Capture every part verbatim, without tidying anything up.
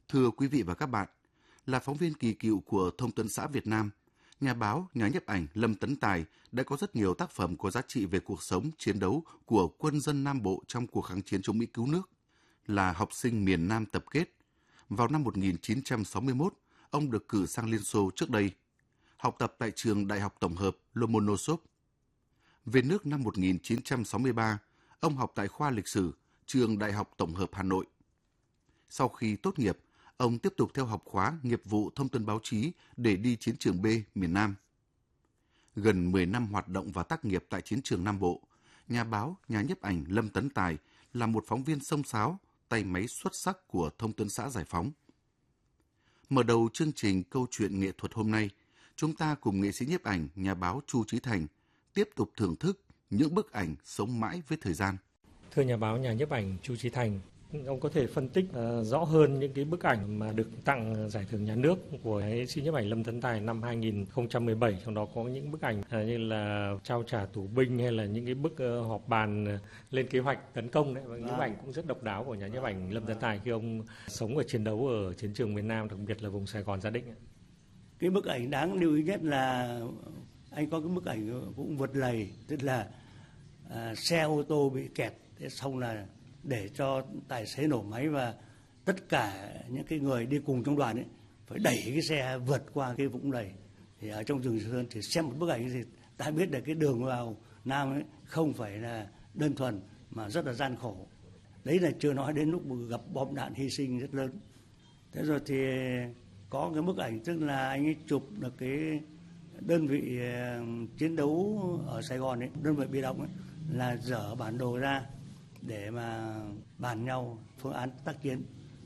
Thưa quý vị và các bạn, là phóng viên kỳ cựu của Thông tấn xã Việt Nam, nhà báo, nhà nhiếp ảnh Lâm Tấn Tài đã có rất nhiều tác phẩm có giá trị về cuộc sống, chiến đấu của quân dân Nam Bộ trong cuộc kháng chiến chống Mỹ cứu nước. Là học sinh miền Nam tập kết, vào năm một nghìn chín trăm sáu mươi mốt, ông được cử sang Liên Xô trước đây, học tập tại trường Đại học Tổng hợp Lomonosov. Về nước năm một nghìn chín trăm sáu mươi ba, ông học tại khoa lịch sử, trường Đại học Tổng hợp Hà Nội. Sau khi tốt nghiệp, ông tiếp tục theo học khóa nghiệp vụ thông tấn báo chí để đi chiến trường B miền Nam. Gần mười năm hoạt động và tác nghiệp tại chiến trường Nam Bộ, nhà báo, nhà nhiếp ảnh Lâm Tấn Tài là một phóng viên xông xáo, tay máy xuất sắc của Thông tấn xã Giải Phóng. Mở đầu chương trình Câu chuyện nghệ thuật hôm nay, chúng ta cùng nghệ sĩ nhiếp ảnh, nhà báo Chu Chí Thành tiếp tục thưởng thức những bức ảnh sống mãi với thời gian. Thưa nhà báo, nhà nhiếp ảnh Chu Chí Thành, ông có thể phân tích uh, rõ hơn những cái bức ảnh mà được tặng giải thưởng nhà nước của nghệ sĩ nhiếp ảnh Lâm Tấn Tài năm hai nghìn không trăm mười bảy, trong đó có những bức ảnh uh, như là trao trả tù binh hay là những cái bức uh, họp bàn uh, lên kế hoạch tấn công đấy, và những bức ảnh cũng rất độc đáo của nhà nhiếp ảnh Lâm Tấn Tài khi ông sống ở chiến đấu ở chiến trường miền Nam, đặc biệt là vùng Sài Gòn Gia Định. Cái bức ảnh đáng lưu ý nhất là anh có cái bức ảnh cũng vượt lầy, tức là uh, xe ô tô bị kẹt, thế xong là để cho tài xế nổ máy và tất cả những cái người đi cùng trong đoàn ấy phải đẩy cái xe vượt qua cái vũng lầy. Thì ở trong rừng Sơn thì xem một bức ảnh thì ta biết là cái đường vào Nam ấy không phải là đơn thuần mà rất là gian khổ. Đấy là chưa nói đến lúc gặp bom đạn hy sinh rất lớn. Thế rồi thì có cái bức ảnh tức là anh ấy chụp được cái đơn vị chiến đấu ở Sài Gòn ấy, đơn vị bị động ấy, là dở bản đồ ra để mà bàn nhau phương án tác chiến,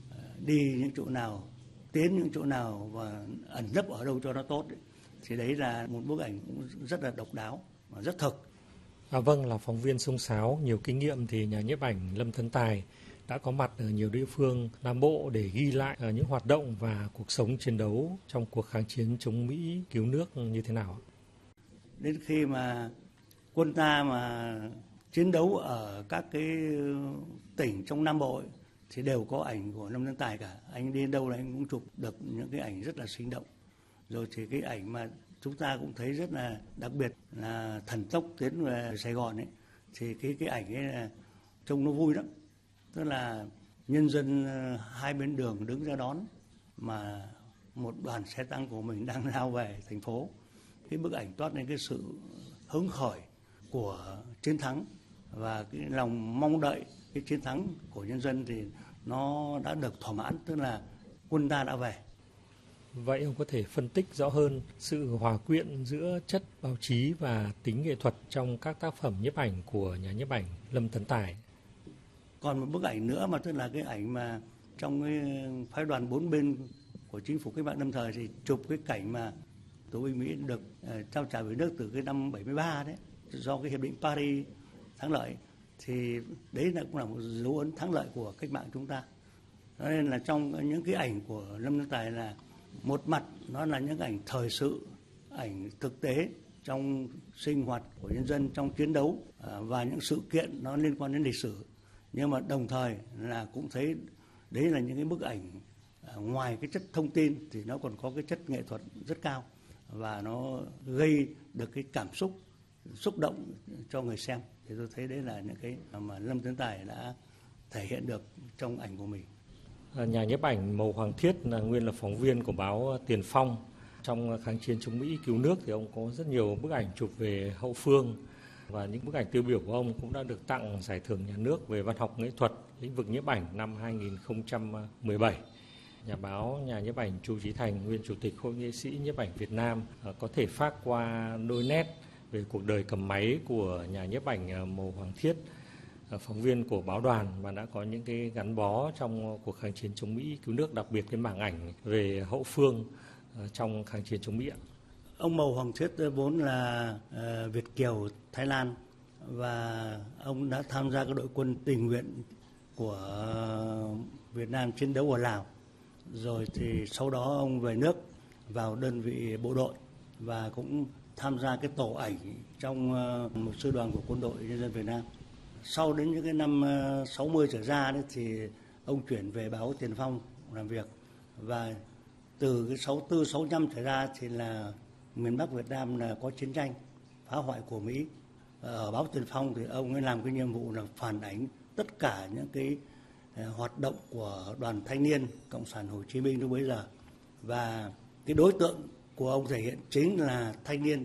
đi những chỗ nào, tiến những chỗ nào và ẩn nấp ở đâu cho nó tốt ấy. Thì đấy là một bức ảnh cũng rất là độc đáo và rất thực. À, vâng, là phóng viên xông xáo nhiều kinh nghiệm thì nhà nhiếp ảnh Lâm Tấn Tài đã có mặt ở nhiều địa phương Nam Bộ để ghi lại những hoạt động và cuộc sống chiến đấu trong cuộc kháng chiến chống Mỹ cứu nước như thế nào? Đến khi mà quân ta mà chiến đấu ở các cái tỉnh trong Nam Bộ ấy, thì đều có ảnh của Lâm Tấn Tài cả. Anh đi đâu là anh cũng chụp được những cái ảnh rất là sinh động. Rồi thì cái ảnh mà chúng ta cũng thấy rất là đặc biệt là thần tốc tiến về Sài Gòn ấy, thì cái cái ảnh ấy là trông nó vui lắm. Tức là nhân dân hai bên đường đứng ra đón mà một đoàn xe tăng của mình đang lao về thành phố. Cái bức ảnh toát lên cái sự hứng khởi của chiến thắng và cái lòng mong đợi cái chiến thắng của nhân dân thì nó đã được thỏa mãn, tức là quân ta đã về. Vậy ông có thể phân tích rõ hơn sự hòa quyện giữa chất báo chí và tính nghệ thuật trong các tác phẩm nhiếp ảnh của nhà nhiếp ảnh Lâm Tấn Tài? Còn một bức ảnh nữa mà tức là cái ảnh mà trong cái phái đoàn bốn bên của chính phủ cách mạng lâm thời thì chụp cái cảnh mà tù binh Mỹ được uh, trao trả về nước từ cái năm bảy mươi ba đấy, do cái hiệp định Paris thắng lợi, thì đấy là cũng là một dấu ấn thắng lợi của cách mạng chúng ta. Cho nên là trong những cái ảnh của Lâm Tấn Tài là một mặt nó là những ảnh thời sự, ảnh thực tế trong sinh hoạt của nhân dân trong chiến đấu uh, và những sự kiện nó liên quan đến lịch sử, nhưng mà đồng thời là cũng thấy đấy là những cái bức ảnh uh, ngoài cái chất thông tin thì nó còn có cái chất nghệ thuật rất cao và nó gây được cái cảm xúc xúc động cho người xem. Thì tôi thấy đấy là những cái mà Lâm Tấn Tài đã thể hiện được trong ảnh của mình. Nhà nhiếp ảnh Mầu Hoàng Thiết là nguyên là phóng viên của báo Tiền Phong. Trong kháng chiến chống Mỹ cứu nước thì ông có rất nhiều bức ảnh chụp về hậu phương, và những bức ảnh tiêu biểu của ông cũng đã được tặng giải thưởng nhà nước về văn học nghệ thuật lĩnh vực nhiếp ảnh năm hai nghìn không trăm mười bảy. Nhà báo, nhà nhiếp ảnh Chu Chí Thành, nguyên chủ tịch Hội nghệ sĩ nhiếp ảnh Việt Nam, có thể phác qua đôi nét về cuộc đời cầm máy của nhà nhiếp ảnh Mầu Hoàng Thiết, phóng viên của báo Đoàn mà đã có những cái gắn bó trong cuộc kháng chiến chống Mỹ cứu nước, đặc biệt cái mảng ảnh về hậu phương trong kháng chiến chống Mỹ ạ. Ông Mầu Hoàng Thiết vốn là uh, Việt kiều Thái Lan và ông đã tham gia cái đội quân tình nguyện của Việt Nam chiến đấu ở Lào. Rồi thì sau đó ông về nước vào đơn vị bộ đội và cũng tham gia cái tổ ảnh trong uh, một sư đoàn của quân đội nhân dân Việt Nam. Sau đến những cái năm uh, sáu mươi trở ra đấy thì ông chuyển về báo Tiền Phong làm việc và từ cái sáu tư sáu năm trở ra thì là miền Bắc Việt Nam là có chiến tranh phá hoại của Mỹ. Ở báo Tiền Phong thì ông ấy làm cái nhiệm vụ là phản ánh tất cả những cái hoạt động của đoàn thanh niên Cộng sản Hồ Chí Minh lúc bấy giờ, và cái đối tượng của ông thể hiện chính là thanh niên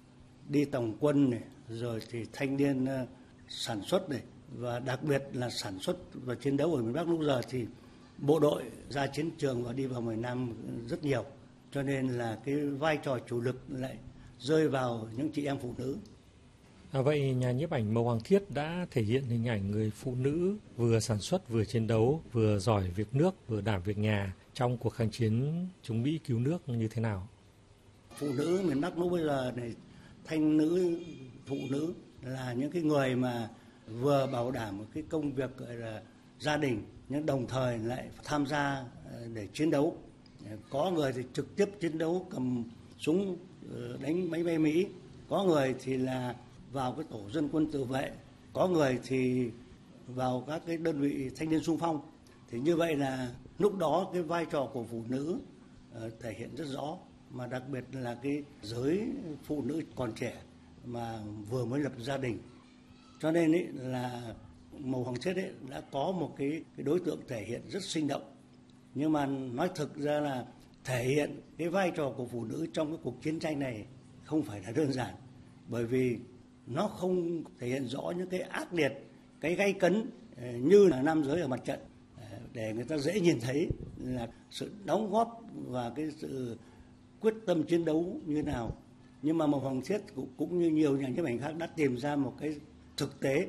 đi tổng quân này, rồi thì thanh niên uh, sản xuất này, và đặc biệt là sản xuất và chiến đấu ở miền Bắc lúc giờ thì bộ đội ra chiến trường và đi vào miền Nam rất nhiều, cho nên là cái vai trò chủ lực lại rơi vào những chị em phụ nữ. À, vậy nhà nhiếp ảnh Màu Hoàng Thiết đã thể hiện hình ảnh người phụ nữ vừa sản xuất, vừa chiến đấu, vừa giỏi việc nước, vừa đảm việc nhà trong cuộc kháng chiến chống Mỹ cứu nước như thế nào? Phụ nữ miền Bắc lúc bây giờ này, thanh nữ, phụ nữ là những cái người mà vừa bảo đảm một cái công việc gọi là gia đình, nhưng đồng thời lại tham gia để chiến đấu. Có người thì trực tiếp chiến đấu cầm súng đánh máy bay Mỹ, có người thì là vào cái tổ dân quân tự vệ, có người thì vào các cái đơn vị thanh niên xung phong. Thì như vậy là lúc đó cái vai trò của phụ nữ uh, thể hiện rất rõ, mà đặc biệt là cái giới phụ nữ còn trẻ mà vừa mới lập gia đình. Cho nên ấy là Màu Hoàng Thiết ấy đã có một cái, cái đối tượng thể hiện rất sinh động. Nhưng mà nói thực ra là thể hiện cái vai trò của phụ nữ trong cái cuộc chiến tranh này không phải là đơn giản, bởi vì nó không thể hiện rõ những cái ác liệt, cái gay cấn như là nam giới ở mặt trận, để người ta dễ nhìn thấy là sự đóng góp và cái sự quyết tâm chiến đấu như nào. Nhưng mà Màu Hoàng Thiết cũng, cũng như nhiều nhà nhiếp ảnh khác đã tìm ra một cái thực tế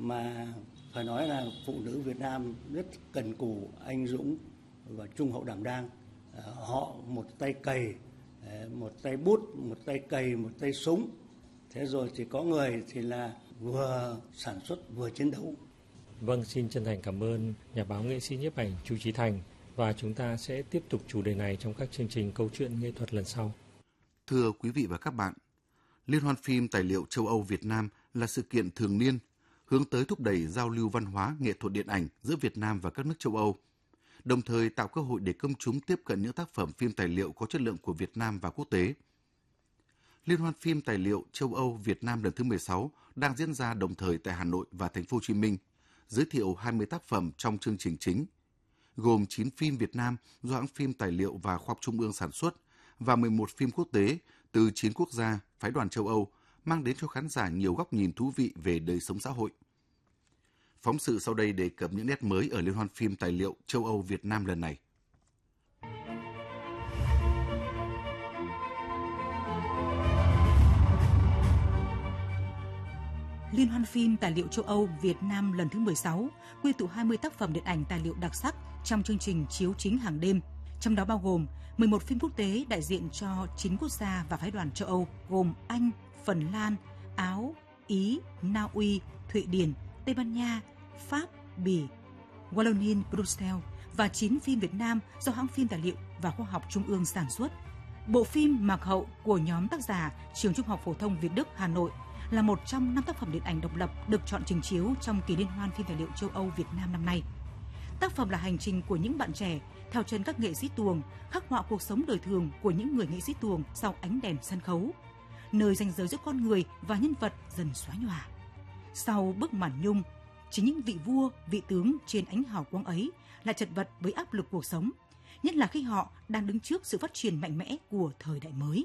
mà phải nói là phụ nữ Việt Nam rất cần cù, anh dũng và trung hậu đảm đang. Họ một tay cày, một tay bút, một tay cày, một tay súng. Thế rồi thì có người thì là vừa sản xuất vừa chiến đấu. Vâng, xin chân thành cảm ơn nhà báo nghệ sĩ nhiếp ảnh Chu Chí Thành, và chúng ta sẽ tiếp tục chủ đề này trong các chương trình câu chuyện nghệ thuật lần sau. Thưa quý vị và các bạn, Liên hoan phim tài liệu châu Âu Việt Nam là sự kiện thường niên hướng tới thúc đẩy giao lưu văn hóa nghệ thuật điện ảnh giữa Việt Nam và các nước châu Âu, đồng thời tạo cơ hội để công chúng tiếp cận những tác phẩm phim tài liệu có chất lượng của Việt Nam và quốc tế. Liên hoan phim tài liệu châu Âu Việt Nam lần thứ mười sáu đang diễn ra đồng thời tại Hà Nội và Thành phố Hồ Chí Minh, giới thiệu hai mươi tác phẩm trong chương trình chính, gồm chín phim Việt Nam do hãng phim tài liệu và khoa học Trung ương sản xuất và mười một phim quốc tế từ chín quốc gia, phái đoàn châu Âu, mang đến cho khán giả nhiều góc nhìn thú vị về đời sống xã hội. Phóng sự sau đây đề cập những nét mới ở Liên hoan phim tài liệu châu Âu Việt Nam lần này. Liên hoan phim tài liệu châu Âu Việt Nam lần thứ mười sáu quy tụ hai mươi tác phẩm điện ảnh tài liệu đặc sắc trong chương trình chiếu chính hàng đêm, trong đó bao gồm mười một phim quốc tế đại diện cho chín quốc gia và phái đoàn châu Âu gồm Anh, Phần Lan, Áo, Ý, Na Uy, Thụy Điển, Tây Ban Nha, Pháp, Bỉ, Wallonie, Bruxelles, và chín phim Việt Nam do hãng phim tài liệu và khoa học Trung ương sản xuất. Bộ phim Mạc Hậu của nhóm tác giả Trường Trung học phổ thông Việt Đức, Hà Nội là một trong năm tác phẩm điện ảnh độc lập được chọn trình chiếu trong kỳ liên hoan phim tài liệu châu Âu Việt Nam năm nay. Tác phẩm là hành trình của những bạn trẻ theo chân các nghệ sĩ tuồng, khắc họa cuộc sống đời thường của những người nghệ sĩ tuồng sau ánh đèn sân khấu, nơi ranh giới giữa con người và nhân vật dần xóa nhòa. Sau bức màn nhung, chính những vị vua, vị tướng trên ánh hào quang ấy lại chật vật với áp lực cuộc sống, nhất là khi họ đang đứng trước sự phát triển mạnh mẽ của thời đại mới.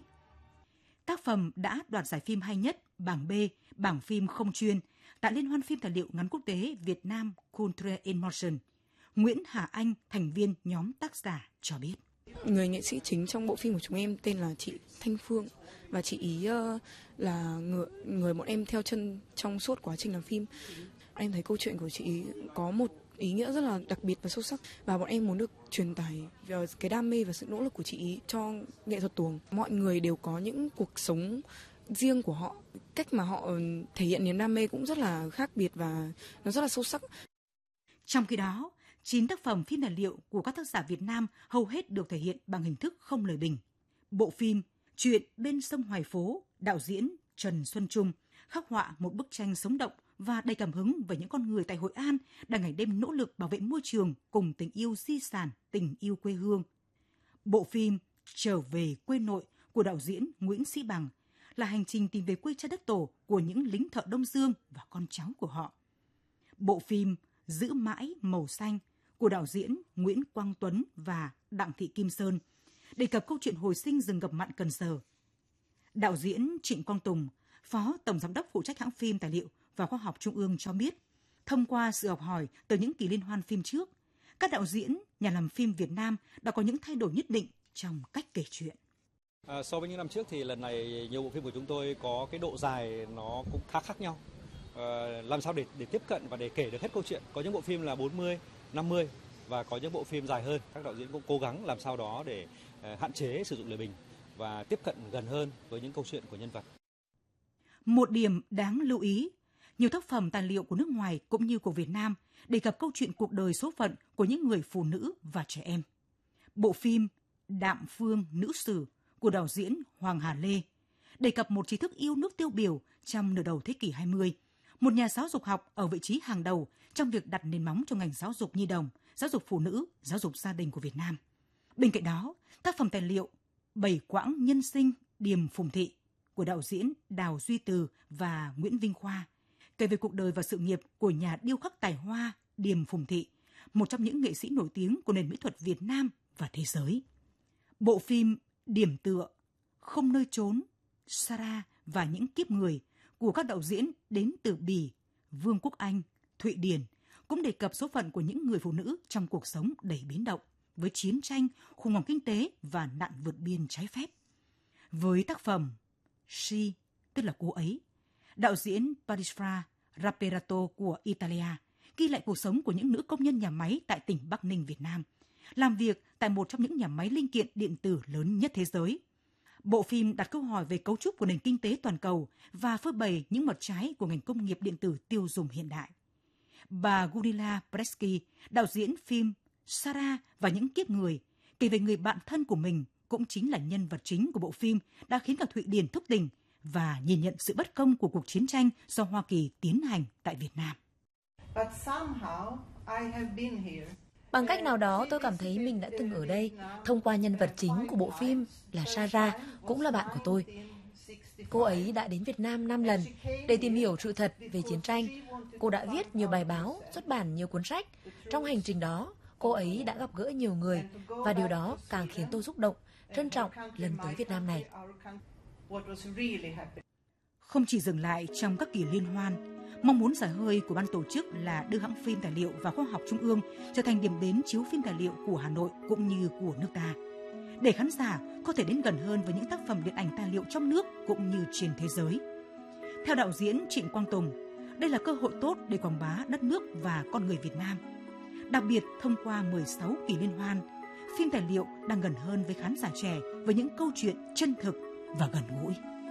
Tác phẩm đã đoạt giải phim hay nhất bảng B, bảng phim không chuyên tại Liên hoan phim tài liệu ngắn quốc tế Việt Nam Culture in Motion. Nguyễn Hà Anh, thành viên nhóm tác giả cho biết. Người nghệ sĩ chính trong bộ phim của chúng em tên là chị Thanh Phương, và chị ý uh, là người, người bọn em theo chân trong suốt quá trình làm phim. Em thấy câu chuyện của chị ý có một ý nghĩa rất là đặc biệt và sâu sắc, và bọn em muốn được truyền tải cái đam mê và sự nỗ lực của chị ý cho nghệ thuật tuồng. Mọi người đều có những cuộc sống riêng của họ, cách mà họ thể hiện niềm đam mê cũng rất là khác biệt và nó rất là sâu sắc. Trong khi đó, chín tác phẩm phim tài liệu của các tác giả Việt Nam hầu hết được thể hiện bằng hình thức không lời bình. Bộ phim Chuyện bên sông Hoài Phố, đạo diễn Trần Xuân Trung, khắc họa một bức tranh sống động và đầy cảm hứng về những con người tại Hội An đang ngày đêm nỗ lực bảo vệ môi trường cùng tình yêu di sản, tình yêu quê hương. Bộ phim Trở về quê nội của đạo diễn Nguyễn Sĩ Bằng là hành trình tìm về quê cha đất tổ của những lính thợ Đông Dương và con cháu của họ. Bộ phim Giữ mãi màu xanh của đạo diễn Nguyễn Quang Tuấn và Đặng Thị Kim Sơn đề cập câu chuyện hồi sinh rừng ngập mặn Cần Giờ. Đạo diễn Trịnh Quang Tùng, Phó Tổng Giám đốc phụ trách hãng phim tài liệu và khoa học Trung ương cho biết, thông qua sự học hỏi từ những kỳ liên hoan phim trước, các đạo diễn, nhà làm phim Việt Nam đã có những thay đổi nhất định trong cách kể chuyện. À, so với những năm trước thì lần này nhiều bộ phim của chúng tôi có cái độ dài nó cũng khá khác nhau. À, làm sao để để tiếp cận và để kể được hết câu chuyện. Có những bộ phim là bốn mươi, năm mươi và có những bộ phim dài hơn. Các đạo diễn cũng cố gắng làm sao đó để uh, hạn chế sử dụng lời bình và tiếp cận gần hơn với những câu chuyện của nhân vật. Một điểm đáng lưu ý, nhiều tác phẩm tài liệu của nước ngoài cũng như của Việt Nam đề cập câu chuyện cuộc đời số phận của những người phụ nữ và trẻ em. Bộ phim Đạm Phương Nữ Sử của đạo diễn Hoàng Hà Lê đề cập một trí thức yêu nước tiêu biểu trong nửa đầu thế kỷ hai mươi, một nhà giáo dục học ở vị trí hàng đầu trong việc đặt nền móng cho ngành giáo dục nhi đồng, giáo dục phụ nữ, giáo dục gia đình của Việt Nam. Bên cạnh đó, tác phẩm tài liệu Bảy quãng nhân sinh Điềm Phùng Thị của đạo diễn Đào Duy Từ và Nguyễn Vinh Khoa kể về cuộc đời và sự nghiệp của nhà điêu khắc tài hoa Điềm Phùng Thị, một trong những nghệ sĩ nổi tiếng của nền mỹ thuật Việt Nam và thế giới. Bộ phim Điểm tựa, Không nơi trốn, Sarah và những kiếp người của các đạo diễn đến từ Bỉ, Vương quốc Anh, Thụy Điển cũng đề cập số phận của những người phụ nữ trong cuộc sống đầy biến động với chiến tranh, khủng hoảng kinh tế và nạn vượt biên trái phép. Với tác phẩm She, tức là cô ấy, đạo diễn Parisfra Raperato của Italia ghi lại cuộc sống của những nữ công nhân nhà máy tại tỉnh Bắc Ninh, Việt Nam, làm việc tại một trong những nhà máy linh kiện điện tử lớn nhất thế giới. Bộ phim đặt câu hỏi về cấu trúc của nền kinh tế toàn cầu và phơi bày những mặt trái của ngành công nghiệp điện tử tiêu dùng hiện đại. Bà Gudila Presky, đạo diễn phim Sarah và những kiếp người, kể về người bạn thân của mình cũng chính là nhân vật chính của bộ phim đã khiến cả Thụy Điển thức tỉnh và nhìn nhận sự bất công của cuộc chiến tranh do Hoa Kỳ tiến hành tại Việt Nam. Bằng cách nào đó tôi cảm thấy mình đã từng ở đây, thông qua nhân vật chính của bộ phim là Sarah, cũng là bạn của tôi. Cô ấy đã đến Việt Nam năm lần để tìm hiểu sự thật về chiến tranh. Cô đã viết nhiều bài báo, xuất bản nhiều cuốn sách. Trong hành trình đó, cô ấy đã gặp gỡ nhiều người và điều đó càng khiến tôi xúc động, trân trọng lần tới Việt Nam này. Không chỉ dừng lại trong các kỳ liên hoan, mong muốn xả hơi của ban tổ chức là đưa hãng phim tài liệu và khoa học Trung ương trở thành điểm đến chiếu phim tài liệu của Hà Nội cũng như của nước ta, để khán giả có thể đến gần hơn với những tác phẩm điện ảnh tài liệu trong nước cũng như trên thế giới. Theo đạo diễn Trịnh Quang Tùng, đây là cơ hội tốt để quảng bá đất nước và con người Việt Nam. Đặc biệt, thông qua mười sáu kỳ liên hoan, phim tài liệu đang gần hơn với khán giả trẻ với những câu chuyện chân thực và gần gũi.